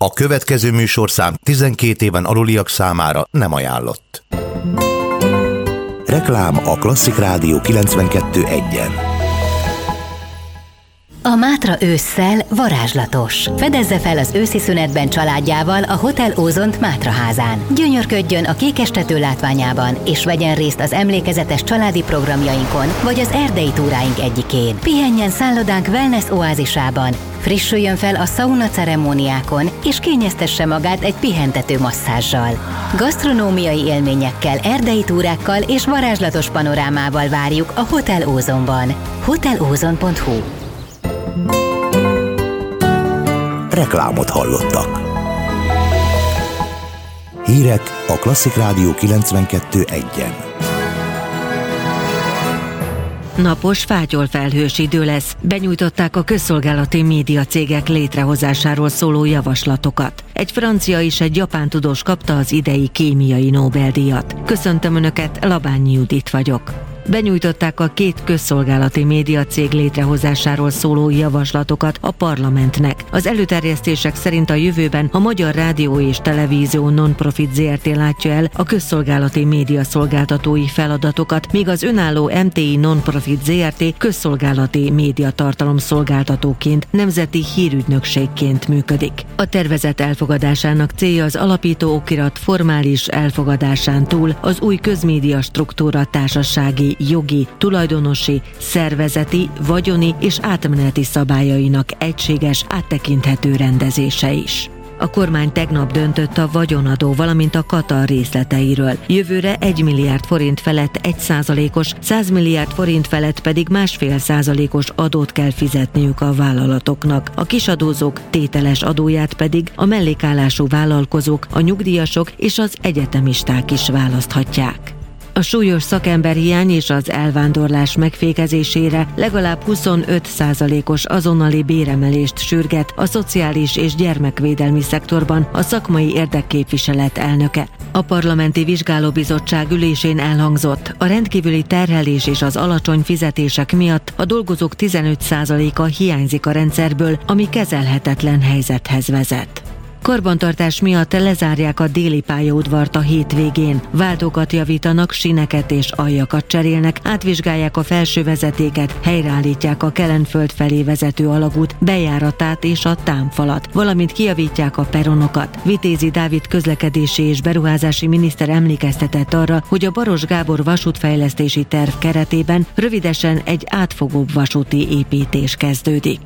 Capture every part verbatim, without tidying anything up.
A következő műsorszám tizenkét éven aluliak számára nem ajánlott. Reklám a Klasszik Rádió kilencvenkettő egyen. A Mátra ősszel varázslatos. Fedezze fel az őszi szünetben családjával a Hotel Ózont Mátraházán. Gyönyörködjön a kékestető látványában, és vegyen részt az emlékezetes családi programjainkon, vagy az erdei túráink egyikén. Pihenjen szállodánk wellness oázisában, frissüljön fel a szauna ceremóniákon, és kényeztesse magát egy pihentető masszázsal. Gasztronómiai élményekkel, erdei túrákkal és varázslatos panorámával várjuk a Hotel Ózonban. hotel ózon pont hu. Reklámot hallottak. Hírek a Klasszik Rádió kilencvenkettő egyen. Napos, fátyolfelhős idő lesz. Benyújtották a közszolgálati médiacégek létrehozásáról szóló javaslatokat. Egy francia és egy japán tudós kapta az idei kémiai Nobel-díjat. Köszöntöm Önöket, Labányi Judit vagyok. Benyújtották a két közszolgálati médiacég létrehozásáról szóló javaslatokat a parlamentnek. Az előterjesztések szerint a jövőben a Magyar Rádió és Televízió Non-Profit zé er té látja el a közszolgálati média szolgáltatói feladatokat, míg az önálló em té i Non-Profit zé er té közszolgálati médiatartalom szolgáltatóként, nemzeti hírügynökségként működik. A tervezet elfogadásának célja az alapító okirat formális elfogadásán túl az új közmédia struktúra társasági, jogi, tulajdonosi, szervezeti, vagyoni és átmeneti szabályainak egységes, áttekinthető rendezése is. A kormány tegnap döntött a vagyonadó, valamint a Katar részleteiről. Jövőre egy milliárd forint felett egy százalékos, száz milliárd forint felett pedig másfél százalékos adót kell fizetniük a vállalatoknak. A kisadózók tételes adóját pedig a mellékállású vállalkozók, a nyugdíjasok és az egyetemisták is választhatják. A súlyos szakemberhiány és az elvándorlás megfékezésére legalább huszonöt százalékos azonnali béremelést sürget a szociális és gyermekvédelmi szektorban a szakmai érdekképviselet elnöke. A Parlamenti Vizsgálóbizottság ülésén elhangzott, a rendkívüli terhelés és az alacsony fizetések miatt a dolgozók tizenöt százaléka hiányzik a rendszerből, ami kezelhetetlen helyzethez vezet. Karbantartás miatt lezárják a déli pályaudvart a hétvégén. Váltókat javítanak, síneket és aljakat cserélnek, átvizsgálják a felső vezetéket, helyreállítják a Kelenföld felé vezető alagút bejáratát és a támfalat, valamint kijavítják a peronokat. Vitézi Dávid közlekedési és beruházási miniszter emlékeztetett arra, hogy a Baross Gábor vasútfejlesztési terv keretében rövidesen egy átfogóbb vasúti építés kezdődik.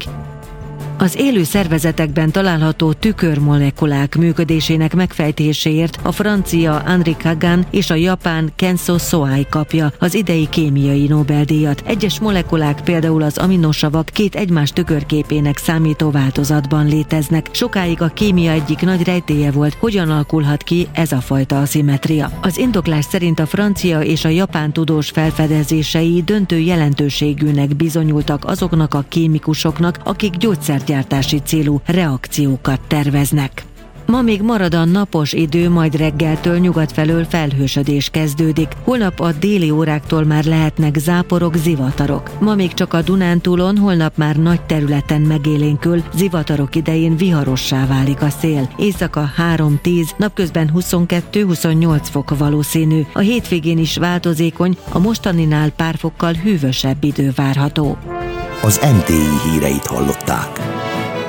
Az élő szervezetekben található tükörmolekulák működésének megfejtéséért a francia Henri Kagan és a japán Kenzo Soai kapja az idei kémiai Nobel-díjat. Egyes molekulák, például az aminosavak két egymás tükörképének számító változatban léteznek. Sokáig a kémia egyik nagy rejtélye volt, hogyan alakulhat ki ez a fajta aszimmetria. Az indoklás szerint a francia és a japán tudós felfedezései döntő jelentőségűnek bizonyultak azoknak a kémikusoknak, akik gyógyszer gyártási célú reakciókat terveznek. Ma még marad a napos idő, majd reggeltől nyugat felől felhősödés kezdődik. Holnap a déli óráktól már lehetnek záporok, zivatarok. Ma még csak a Dunántúlon, holnap már nagy területen megélénkül, zivatarok idején viharossá válik a szél. Éjszaka három-tíz, napközben huszonkettő-huszonnyolc fok valószínű. A hétvégén is változékony, a mostaninál pár fokkal hűvösebb idő várható. Az em té i híreit hallották.